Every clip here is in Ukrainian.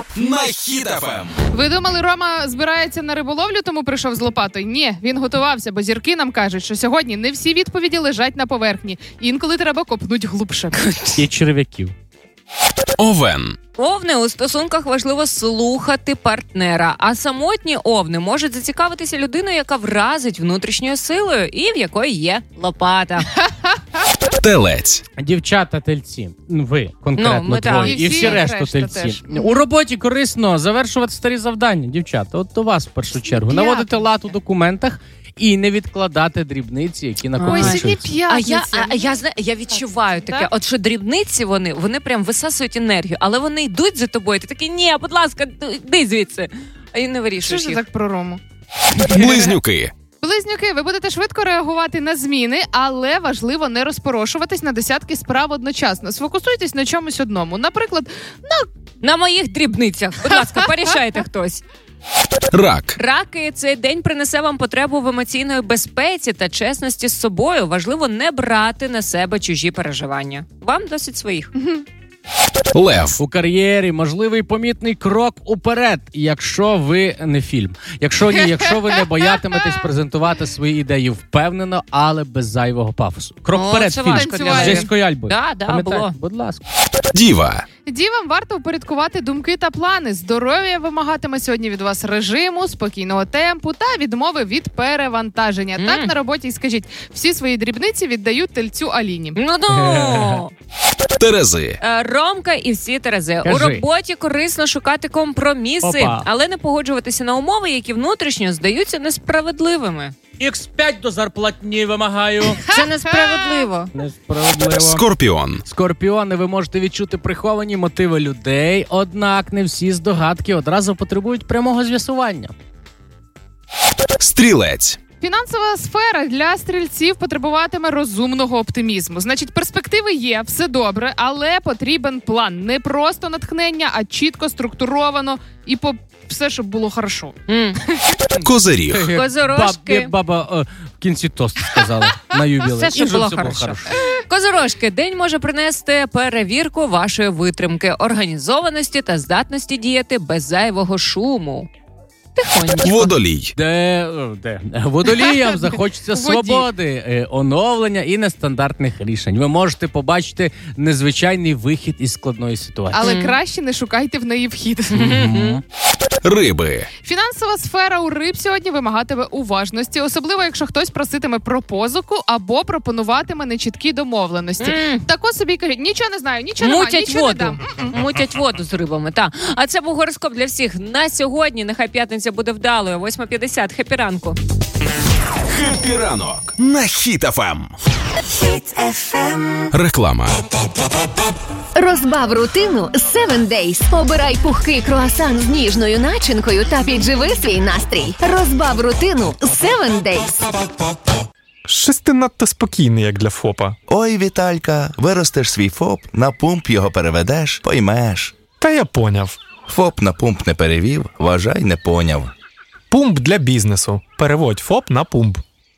на Хіт ФМ. Ви думали, Рома збирається на риболовлю, тому прийшов з лопатою? Ні, він готувався, бо зірки нам кажуть, що сьогодні не всі відповіді лежать на поверхні. Інколи треба копнуть глибше. І черв'яків. Овен. Овни, у стосунках важливо слухати партнера, а самотні овни можуть зацікавитися людиною, яка вразить внутрішньою силою і в якої є лопата. Телець. Дівчата-тельці. Ви, конкретно, ми так. двоє. І І всі всі решту решта тельці. теж. У роботі корисно завершувати старі завдання, дівчата. От до вас в першу чергу. Наводити лад у документах і не відкладати дрібниці, які Ой, накопичуються. сьогодні п'ятниця. Я відчуваю таке, Так? от що дрібниці вони прям висасують енергію, але вони йдуть за тобою, ти такий, ні, будь ласка, йди звідси. А і не Що вирішуєш ж їх. так про Рому? Близнюки. Близнюки, ви будете швидко реагувати на зміни, але важливо не розпорошуватись на десятки справ одночасно. Сфокусуйтесь на чомусь одному. Наприклад, На моїх дрібницях, будь ласка, порішайте хтось. Рак. Раки, цей день принесе вам потребу в емоційної безпеці та чесності з собою. Важливо не брати на себе чужі переживання. Вам досить своїх. Лев. У кар'єрі можливий помітний крок уперед, якщо ви не фільм. Якщо ви не боятиметесь презентувати свої ідеї впевнено, але без зайвого пафосу. Крок вперед, це фільм. важко для З мене. Джесікою Альбою. Да, Пам'ятаєте? було. Будь ласка. Діва. дівам варто упорядкувати думки та плани. Здоров'я вимагатиме сьогодні від вас режиму, спокійного темпу та відмови від перевантаження. Так на роботі й скажіть, всі свої дрібниці віддають тельцю Аліні. Ну. Терези. Ромка і всі Терези. Кажи. У роботі корисно шукати компроміси, Опа. але не погоджуватися на умови, які внутрішньо здаються несправедливими. X5 до зарплатні вимагаю. Це несправедливо. Несправедливо. Скорпіон. Скорпіони, ви можете відчути приховані мотиви людей, однак не всі здогадки одразу потребують прямого з'ясування. Стрілець. Фінансова сфера для стрільців потребуватиме розумного оптимізму. Значить, перспективи є, все добре, але потрібен план. Не просто натхнення, а чітко, структуровано і по все, щоб було хорошо. Козиріг. Козорожки. Баба в кінці тост сказала на юбілей. Все, щоб І було все хорошо. Козорожки, день може принести перевірку вашої витримки, організованості та здатності діяти без зайвого шуму. Тихонько. Водолій. Де? Водоліям захочеться свободи, оновлення і нестандартних рішень. Ви можете побачити незвичайний вихід із складної ситуації. Але краще не шукайте в неї вхід. Риби. Фінансова сфера у риб сьогодні вимагатиме уважності, особливо якщо хтось проситиме про позику або пропонуватиме нечіткі домовленості. Тако собі кажуть, нічого не знаю, нічого немає, Мутять нічого не воду. дам. Мутять воду з рибами, так. А це був гороскоп для всіх на сьогодні. Нехай п'ятниця буде вдалою. 8:50. Хеппі ранку. Хеппі ранок на Хіт ФМ. Реклама. Розбав рутину 7 Days. Обирай пухкий круасан з ніжною начинкою та підживи свій настрій. Розбав рутину 7 Days. Щось ти надто спокійний, як для ФОПа. Ой, Віталька, виростеш свій ФОП, на пумп його переведеш, поймеш. Та я поняв. ФОП на пумп не перевів, вважай, не поняв. Пумп для бізнесу. Переводь ФОП на пумп.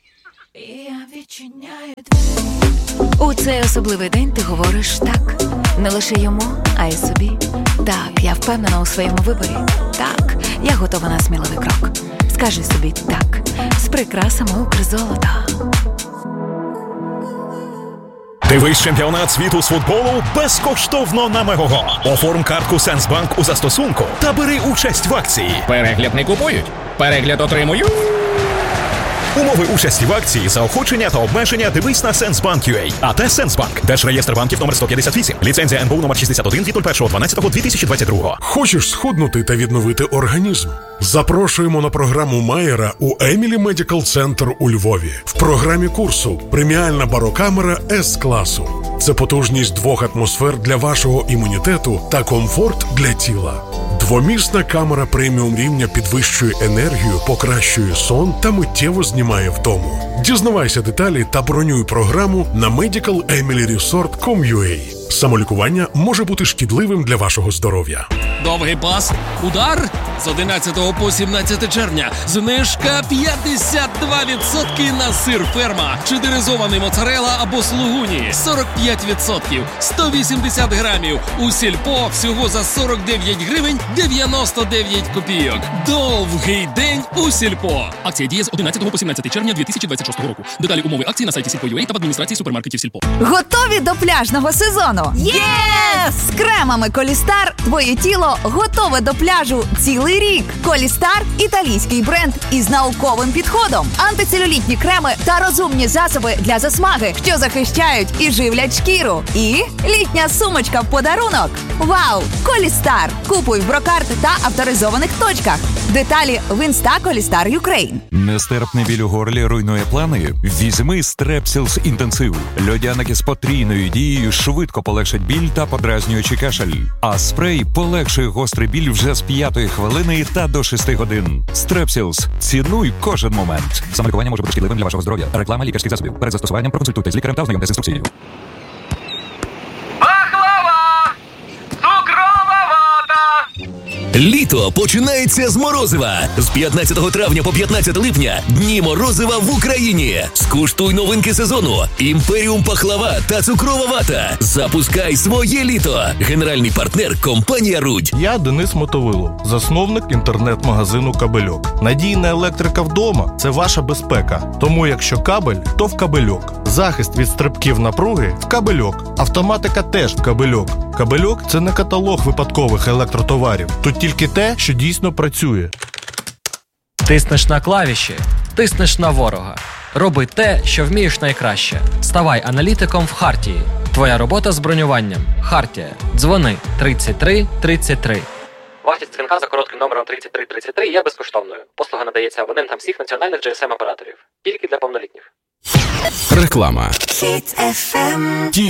У цей особливий день ти говориш так. Не лише йому, а й собі. Так, я впевнена у своєму виборі. Так, я готова на сміливий крок. Скажи собі так. З прикрасами Укрзолота. Дивись чемпіонат світу з футболу безкоштовно на Мегого. Оформ картку Сенсбанк у застосунку та бери участь в акції. Перегляд не купують, перегляд отримую. Умови участі в акції, заохочення та обмеження дивись на Sensbank.ua. АТ Сенсбанк. Держреєстр банків номер 158. Ліцензія НБУ номер 61 від 01.12.2022. Хочеш схуднути та відновити організм? Запрошуємо на програму Майера у Емілі Медикал Центр у Львові. В програмі курсу преміальна барокамера С-класу. Це потужність 2 атмосфер для вашого імунітету та комфорт для тіла. Двомісна камера преміум рівня підвищує енергію, покращує сон та миттєво знімає втому. Дізнавайся деталі та бронюй програму на medicaleemilyresort.com.ua. Самолікування може бути шкідливим для вашого здоров'я. Довгий пас, удар з 11 по 17 червня. Знижка 52% на сир Ферма, чедеризований моцарелла або слугуні. 45%, 180 грамів. У Сільпо всього за 49 гривень 99 копійок. Довгий день у Сільпо. Акція діє з 11 по 17 червня 2026 року. Деталі умови акції на сайті Сільпо.ua та в адміністрації супермаркетів Сільпо. Готові до пляжного сезону? Єс! З кремами Колістар твоє тіло готове до пляжу цілий рік. Колістар – італійський бренд із науковим підходом. Антицелюлітні креми та розумні засоби для засмаги, що захищають і живлять шкіру. І літня сумочка в подарунок. Вау! Колістар! Купуй в Брокарт та авторизованих точках. Деталі в інста Колістар Юкрейн. Нестерпний біль у горлі руйнує плани? Візьми Стрепсілс інтенсив. Льодяники з потрійною дією швидко полегшать біль та подразнюючий кашель. А спрей полегшує гострий біль вже з 5-ї хвилини та до 6 годин. Стрепсілс. Цінуй кожен момент. Самолікування може бути шкідливим для вашого здоров'я. Реклама лікарських засобів. Перед застосуванням проконсультуйтесь з лікарем та ознайомтесь з інструкцією. Літо починається з морозива. З 15 травня по 15 липня дні морозива в Україні. Скуштуй новинки сезону. Імперіум пахлава та цукрова вата. Запускай своє літо. Генеральний партнер – компанія «Рудь». Я Денис Мотовило, засновник інтернет-магазину «Кабельок». Надійна електрика вдома – це ваша безпека. Тому якщо кабель, то в «Кабельок». Захист від стрибків напруги – в «Кабельок». Автоматика теж в «Кабельок». «Кабельок» – це не каталог випадкових електротоварів. Тут тільки те, що дійсно працює. Тиснеш на клавіші, тиснеш на ворога. Роби те, що вмієш найкраще. Ставай аналітиком в Хартії. Твоя робота з бронюванням. Хартія. Дзвони 33 33. Вартість дзвінка за коротким номером 3333 є безкоштовною. Послуга надається абонентам всіх національних GSM-операторів. Тільки для повнолітніх. Реклама. Hit FM.